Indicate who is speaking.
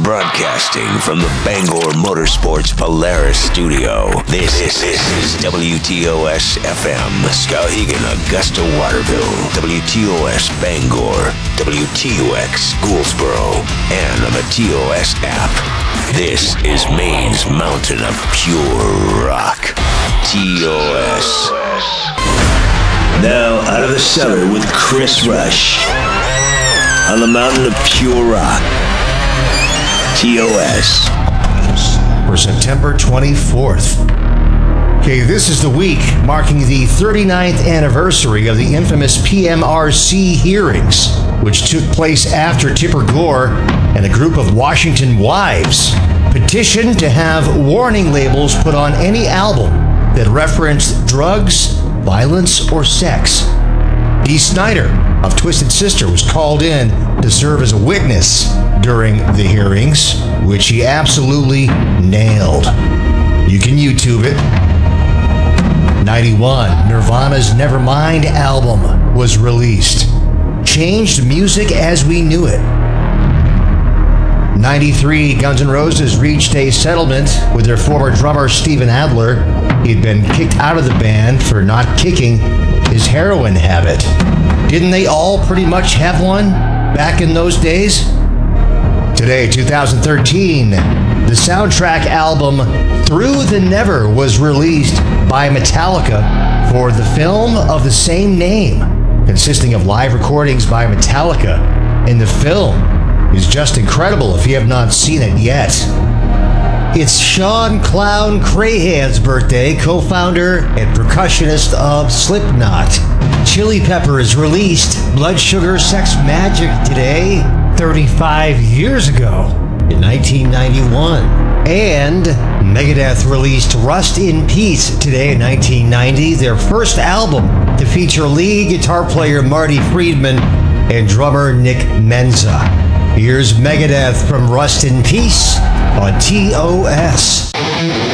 Speaker 1: Broadcasting from the Bangor Motorsports Polaris studio, this is WTOS FM, Skowhegan, Augusta, Waterville, WTOS Bangor, WTUX Gouldsboro, and on the TOS app. This is Maine's mountain of pure rock, TOS. Now out of the cellar with Chris Rush, on the mountain of pure rock, TOS.
Speaker 2: For September 24th. Okay, this is the week marking the 39th anniversary of the infamous PMRC hearings, which took place after Tipper Gore and a group of Washington wives petitioned to have warning labels put on any album that referenced drugs, violence, or sex. Dee Snider of Twisted Sister was called in to serve as a witness during the hearings, which he absolutely nailed. You can YouTube it. 91, Nirvana's Nevermind album was released. Changed music as we knew it. 93, Guns N' Roses reached a settlement with their former drummer Steven Adler. He'd been kicked out of the band for not kicking his heroin habit. Didn't they all pretty much have one back in those days? Today, 2013, the soundtrack album Through the Never was released by Metallica for the film of the same name, consisting of live recordings by Metallica. And the film is just incredible if you have not seen it yet. It's Sean Clown Crahan's birthday, co-founder and percussionist of Slipknot. Chili Peppers released Blood Sugar Sex Magic today, 35 years ago, in 1991. And Megadeth released Rust in Peace today in 1990, their first album to feature lead guitar player Marty Friedman and drummer Nick Menza. Here's Megadeth from Rust in Peace on TOS.